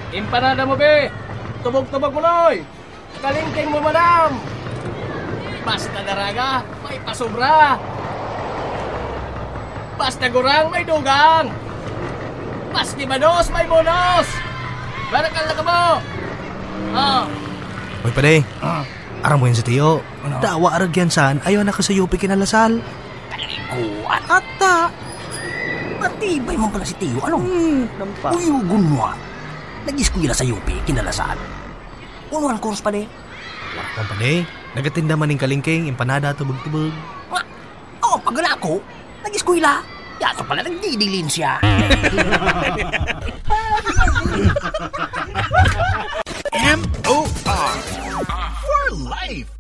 Empanada mo, be. Tubog-tubog mo, Noy. Kalingking mo, madam. Basta daraga, may pasobra. Basta gurang, may dugang. Baski bados, may bonus. Barakal na ka mo. Uy, pare. Aram mo yun si Tiyo. Dawa aragyan saan, ayaw na ka sa UP kinalasal. Talikuan. Ata. Matibay mo pala si Tiyo. Ano? Uyugon mo. Nag-iskwila sa UP, kinalasan. Unuan course pa de. Wala kong pare. Nagatinda man ng kalingking, empanada, tubog-tubog. Pagala ko, nag-iskwila. Yato pala nagdidilin siya. MOR for life.